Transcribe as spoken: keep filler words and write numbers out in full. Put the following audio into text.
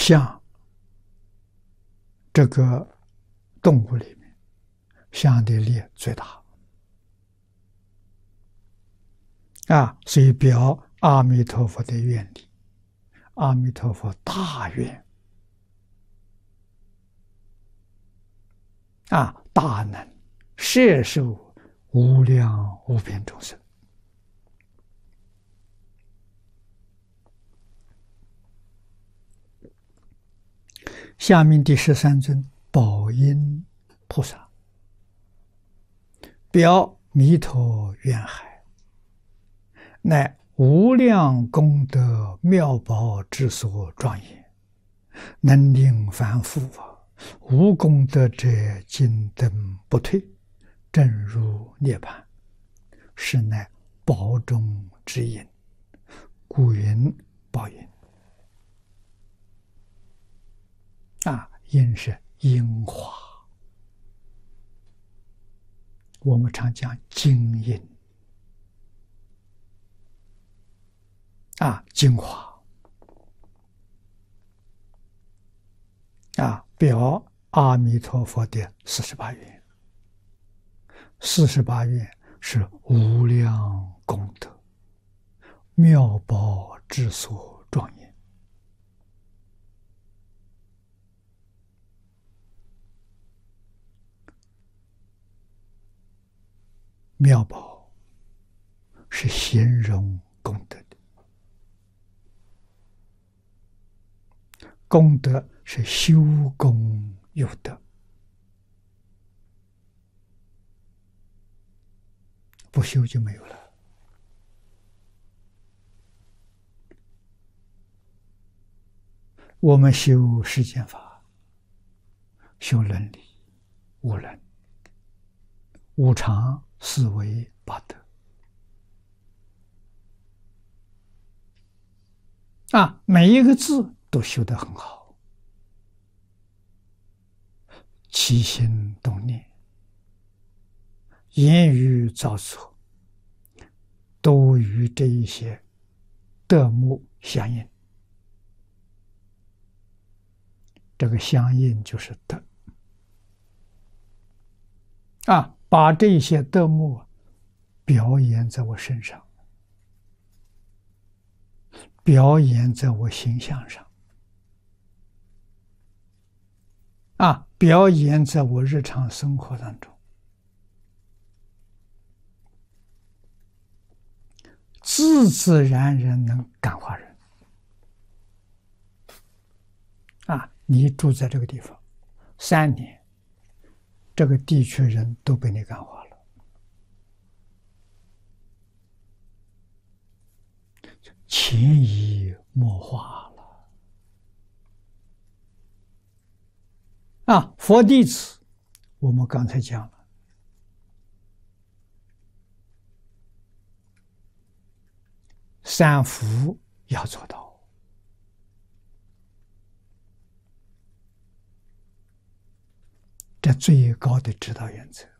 像这个动物里面，像的力最大啊，所以表阿弥陀佛的愿力。阿弥陀佛大愿啊，大能摄受无量无边众生。下面第十三尊宝音菩萨，表弥陀愿海，乃无量功德妙宝之所庄严，能令凡夫无功德者今登不退，正入涅槃，是乃宝中之因，故云宝音。啊，因是因化，我们常讲精因啊，精华啊，表阿弥陀佛的四十八愿。四十八愿是无量功德妙宝之所庄严。妙宝是形容功德的，功德是修功有德，不修就没有了。我们修世间法，修伦理、无能、无常、四维八德啊，每一个字都修得很好，起心动念、言语造作，都与这一些德目相应。这个相应就是德啊，把这些德目表演在我身上，表演在我形象上啊，表演在我日常生活当中，自自然然能感化人啊！你住在这个地方三年，这个地区人都被你感化了，潜移默化了啊！佛弟子，我们刚才讲了，三福要做到。这最高的指导原则